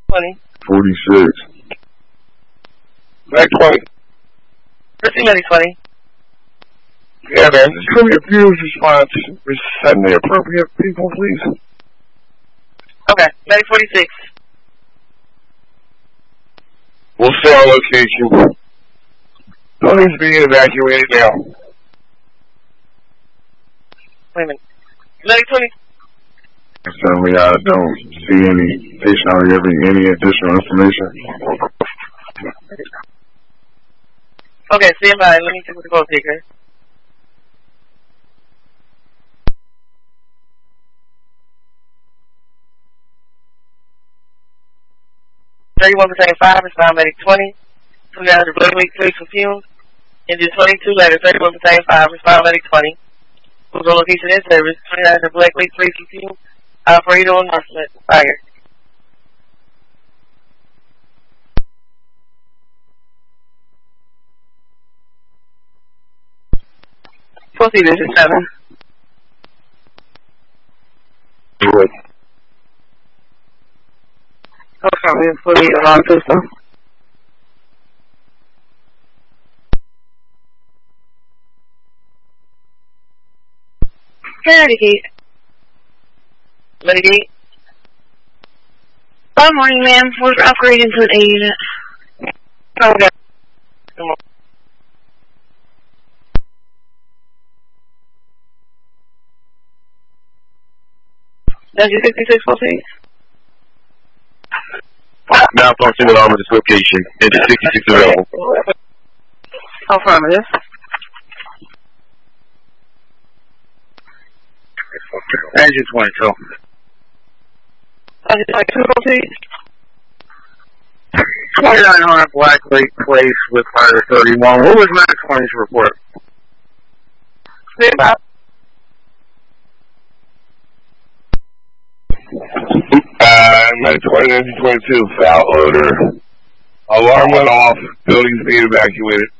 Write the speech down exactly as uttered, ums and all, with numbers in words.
twenty. forty-six. Medic twenty. Proceed, Medic twenty. Yeah, man. This could be a fuse response. Send the appropriate people, please. Okay. Medic forty-six. We'll stay on location. Building's being evacuated now. Wait a minute. Medic twenty. So we uh, don't see any patient or giving any additional information. Okay, stand by. Let me check with the call taker. thirty-one percent five, respond Medic twenty. twenty-nine hundred Blakely, three for fumes. Engine twenty-two, letter thirty-one percent five, respond Medic twenty. Who's on location in service, twenty-nine hundred Blakely, three for fumes. Operator on Northland, fire. Proceed, Engine seven. Good. Okay, we have fully alarm system. Medicaid. Medicaid. Good morning, ma'am. We're operating to an A unit. Okay. Come on. Engine sixty-six, proceed. Malfunction alarm at this location. Engine sixty-six available. Affirmative. Engine twenty-two. Engine twenty-two, proceed. twenty-nine hundred Black Lake Place with fire thirty-one. What was Medic twenty's report? Stand by. Uh, Medic twenty, Engine twenty-two, foul odor. Alarm went off. Building's being evacuated.